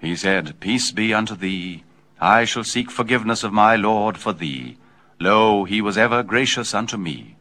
He said, Peace be unto thee. I shall seek forgiveness of my Lord for thee. Lo, he was ever gracious unto me.